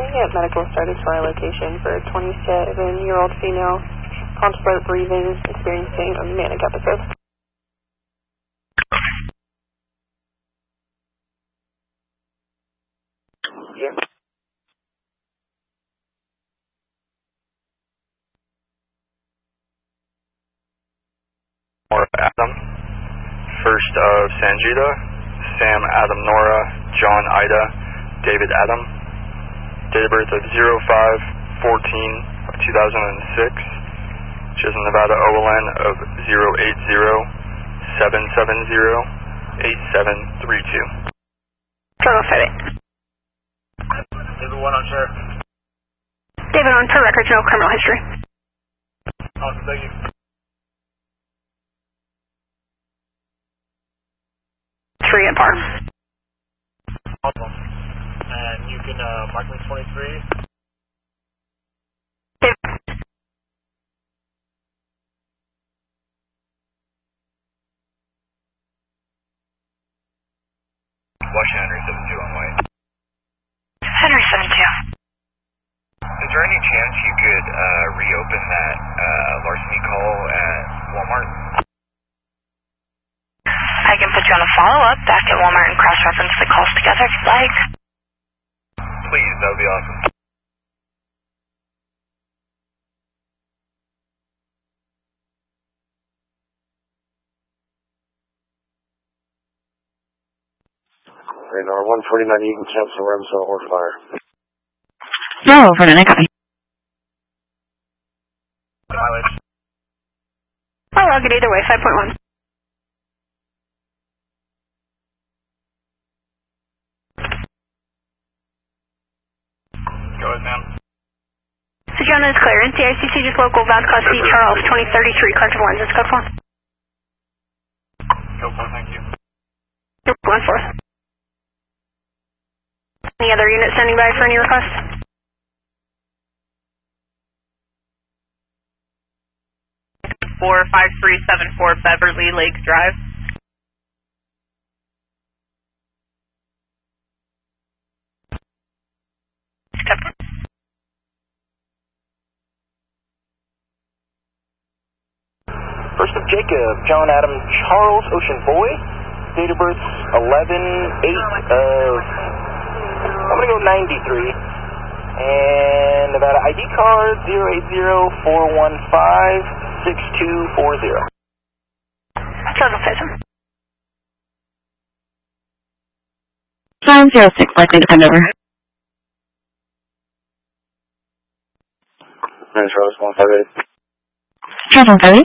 get medical started to our location for a 27-year-old female, contemplate breathing, experiencing a manic episode. Yeah. Nora Adam, first of Sanjita, Sam Adam Nora, John Ida, David Adam, date of birth of 05/14/2006, she has a Nevada OLN of 080-770-8732. Colonel Fedit. David 1 on sheriff. David on per records, no criminal history. Awesome, thank you. 3 at par. Awesome. And you can mark me 23. Washington Henry 72 on white. Henry 72. Is there any chance you could reopen that larceny call at Walmart? I can put you on a follow-up back at Walmart and cross-reference the calls together if you'd like. Please, that would be awesome. Radar 149 Eagle, cancel Remso or fire. No, for the next. Mileage. Oh, I'll get either way, 5.1. Go ahead, ma'am. Sejana is clear. NCICC just local, Vaz Class C, Charles, 2033, corrective lines. Let's go for. Go for it, thank you. You're going for it. Any other units standing by for any requests? For 5374 Beverly Lakes Drive. First of Jacob, John Adam Charles, Ocean Boy. Date of birth 11/8 of, I'm going to go 93. And Nevada ID card 080-415-6240. Total Fism. 906, likely to come over. Charles 158. Charles 158.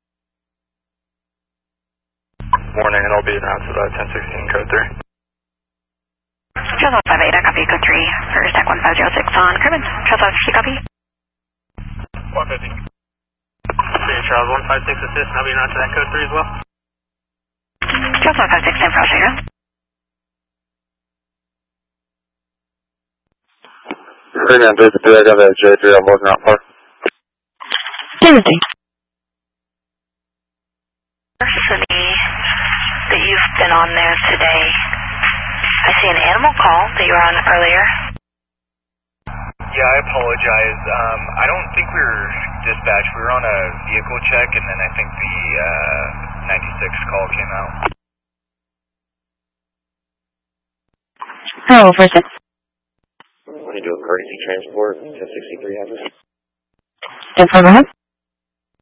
Morning, and I'll be announced at 1016 code 3. Charles 158, I copy code 3 for stack 1506 on Kerbin. Charles 150, copy. 150. Okay, Charles 156 assist, and I'll be announced to that code 3 as well. Charles 156, same for Australia. Radar 33, I got that J3, I'm working out far. Timothy. City that you've been on there today. I see an animal call that you were on earlier. Yeah, I apologize. I don't think we were dispatched. We were on a vehicle check, and then I think the 96 call came out. Hello, first. What are you doing, courtesy transport, 1063 address? 10 go ahead.